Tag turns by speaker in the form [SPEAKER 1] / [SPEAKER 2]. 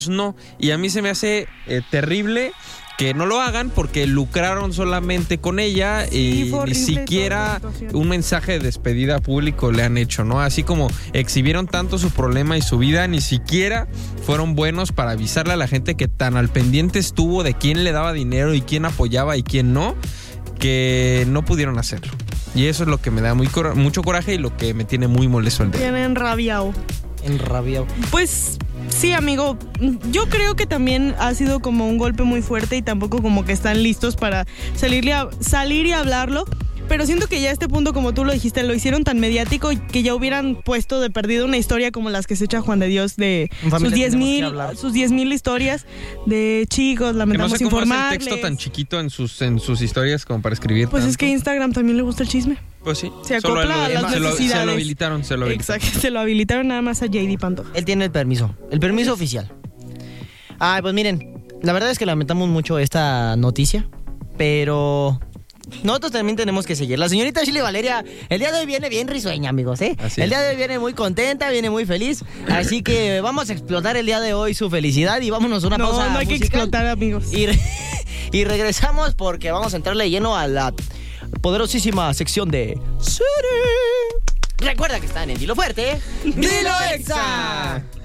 [SPEAKER 1] no. Y a mí se me hace terrible que no lo hagan porque lucraron solamente con ella y ni siquiera un mensaje de despedida público le han hecho, ¿no? Así como exhibieron tanto su problema y su vida, ni siquiera fueron buenos para avisarle a la gente que tan al pendiente estuvo de quién le daba dinero y quién apoyaba y quién no, que no pudieron hacerlo. Y eso es lo que me da mucho coraje y lo que me tiene muy molesto el día.
[SPEAKER 2] Tiene enrabiado. Pues sí, amigo, yo creo que también ha sido como un golpe muy fuerte y tampoco como que están listos para salir y hablarlo. Pero siento que ya a este punto, como tú lo dijiste, lo hicieron tan mediático que ya hubieran puesto de perdido una historia como las que se echa Juan de Dios de sus 10,000 historias de chicos, lamentamos informarles.
[SPEAKER 1] No sé cómo es el texto tan chiquito en sus historias como para escribir
[SPEAKER 2] Pues
[SPEAKER 1] tanto.
[SPEAKER 2] es que Instagram también le gusta el chisme.
[SPEAKER 1] Pues sí.
[SPEAKER 2] Se acopla a las necesidades.
[SPEAKER 1] Se lo habilitaron.
[SPEAKER 2] Exacto, se lo habilitaron nada más a JD Pantoja.
[SPEAKER 3] Él tiene el permiso oficial. Ay, pues miren, la verdad es que lamentamos mucho esta noticia, pero nosotros también tenemos que seguir. La señorita Shirley Valeria el día de hoy viene bien risueña, amigos, ¿eh? El día de hoy viene muy contenta, viene muy feliz. Así que vamos a explotar el día de hoy su felicidad y vámonos a una pausa
[SPEAKER 2] No hay que
[SPEAKER 3] musical.
[SPEAKER 2] explotar, amigos.
[SPEAKER 3] Y regresamos porque vamos a entrarle lleno a la poderosísima sección de City. Recuerda que están en Dilo Fuerte, Dilo Exa.